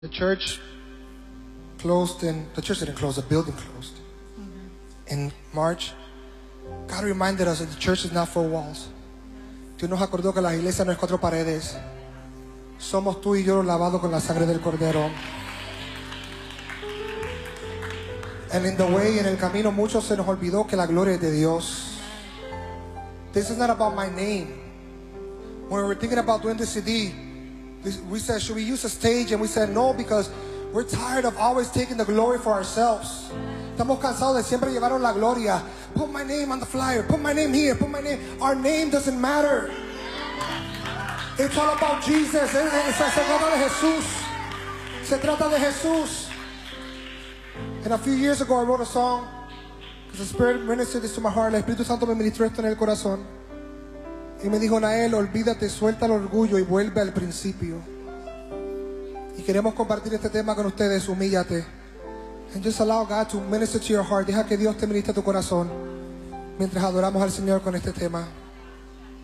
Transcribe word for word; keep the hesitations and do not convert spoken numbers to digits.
The church closed in, the church didn't close, the building closed. Mm-hmm. In March, God reminded us that the church is not four walls. Dios nos acordó que la iglesia no es cuatro paredes. Somos tú y yo lavados con la sangre del Cordero. And in the way, en el camino, muchos se nos olvidó que la gloria es de Dios. This is not about my name. When we were thinking about doing this C D, we said, should we use a stage? And we said no, because we're tired of always taking the glory for ourselves. Estamos cansados de siempre llevar la gloria. Put my name on the flyer. Put my name here. Put my name. Our name doesn't matter. It's all about Jesus. Se trata de Jesús. Se trata de Jesús. And a few years ago I wrote a song because the Spirit ministered this to my heart. El Espíritu Santo me ministró esto en el corazón. Y me dijo, Nael, olvídate, suelta el orgullo y vuelve al principio. Y queremos compartir este tema con ustedes, humíllate. And just allow God to minister to your heart. Deja que Dios te ministre tu corazón mientras adoramos al Señor con este tema.